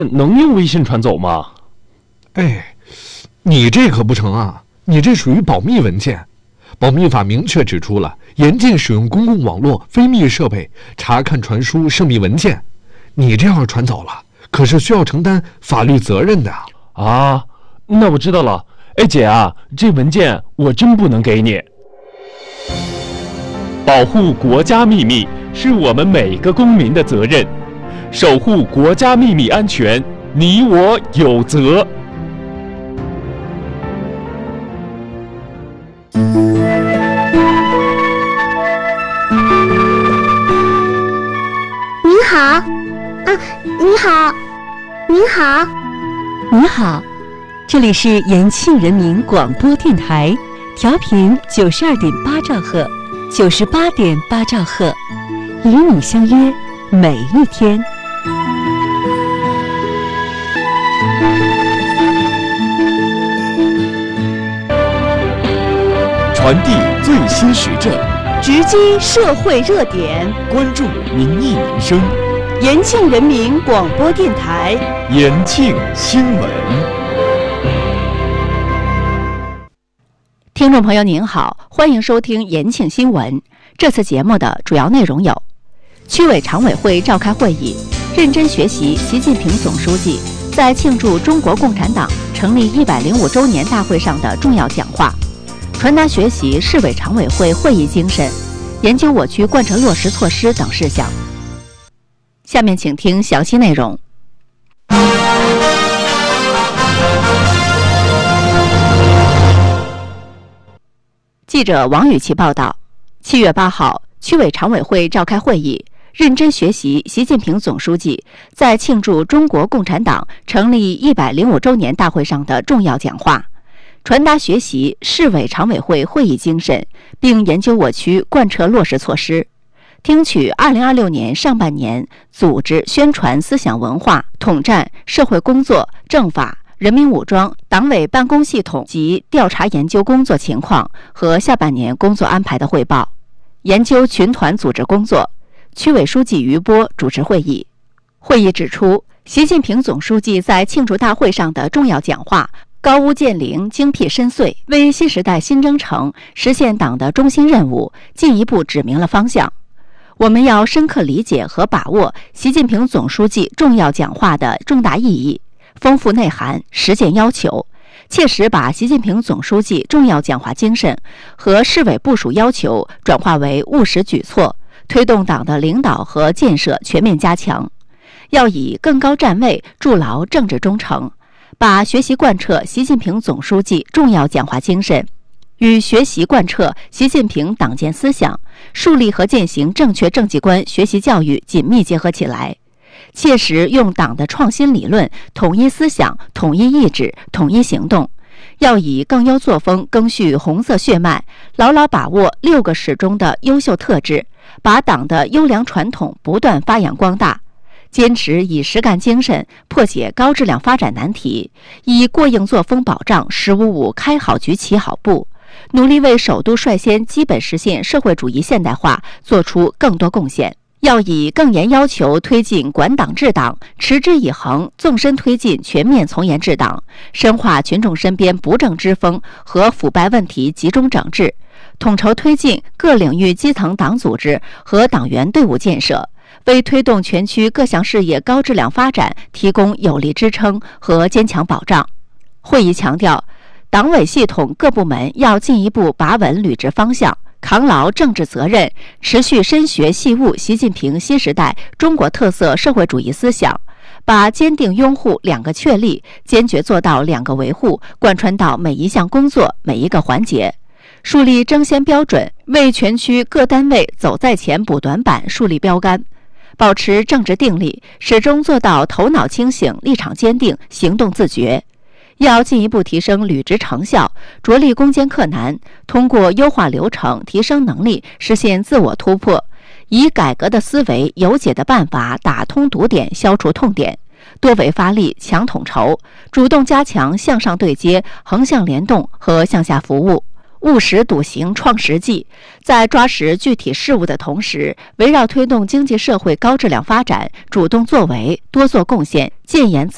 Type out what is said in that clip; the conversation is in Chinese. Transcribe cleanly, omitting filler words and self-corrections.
能用微信传走吗？ 哎，你这可不成啊！你这属于保密文件。保密法明确指出了，严禁使用公共网络非密设备查看传输涉密文件。你这要传走了，可是需要承担法律责任的啊！那我知道了。哎，姐啊，这文件我真不能给你。保护国家秘密是我们每个公民的责任，守护国家秘密安全，你我有责。 您好，您好，您好， 你好，这里是延庆人民广播电台，调频92.8兆赫，98.8兆赫，与你相约每一天。 传递最新时政， 直击社会热点， 关注民意民生。 延庆人民广播电台， 延庆新闻。 听众朋友您好，欢迎收听延庆新闻。这次节目的主要内容有：区委常委会召开会议，认真学习习近平总书记在庆祝中国共产党成立105周年大会上的重要讲话，传达学习市委常委会会议精神，研究我区贯彻落实措施等事项。下面请听详细内容。记者王雨琦报道，7月8号，区委常委会召开会议，认真学习习近平总书记在庆祝中国共产党成立105周年大会上的重要讲话，传达学习市委常委会会议精神，并研究我区贯彻落实措施，听取2026年上半年组织宣传思想文化、统战、社会工作、政法、人民武装、党委办公系统及调查研究工作情况和下半年工作安排的汇报，研究群团组织工作。区委书记于波主持会议。会议指出，习近平总书记在庆祝大会上的重要讲话高屋建瓴、精辟深邃，为新时代新征程实现党的中心任务进一步指明了方向。我们要深刻理解和把握习近平总书记重要讲话的重大意义、丰富内涵、实践要求，切实把习近平总书记重要讲话精神和市委部署要求转化为务实举措，推动党的领导和建设全面加强。要以更高站位筑牢政治忠诚，把学习贯彻习近平总书记重要讲话精神与学习贯彻习近平党建思想、树立和践行正确政绩观学习教育紧密结合起来，切实用党的创新理论统一思想、统一意志、统一行动。要以更优作风赓续红色血脉，牢牢把握6个始终的优秀特质，把党的优良传统不断发扬光大，坚持以实干精神破解高质量发展难题，以过硬作风保障“1055”开好局起好步，努力为首都率先基本实现社会主义现代化做出更多贡献。要以更严要求推进管党治党，持之以恒纵深推进全面从严治党，深化群众身边不正之风和腐败问题集中整治，统筹推进各领域基层党组织和党员队伍建设，为推动全区各项事业高质量发展提供有力支撑和坚强保障。会议强调，党委系统各部门要进一步把稳履职方向，扛牢政治责任，持续深学细悟习近平新时代中国特色社会主义思想，把坚定拥护2个确立、坚决做到2个维护贯穿到每一项工作、每一个环节，树立争先标准，为全区各单位走在前补短板树立标杆，保持政治定力，始终做到头脑清醒、立场坚定、行动自觉。要进一步提升履职成效，着力攻坚克难，通过优化流程、提升能力，实现自我突破，以改革的思维、有解的办法打通堵点、消除痛点，多维发力、强统筹，主动加强向上对接、横向联动和向下服务，务实笃行创实际，在抓实具体事务的同时，围绕推动经济社会高质量发展，主动作为，多做贡献，建言自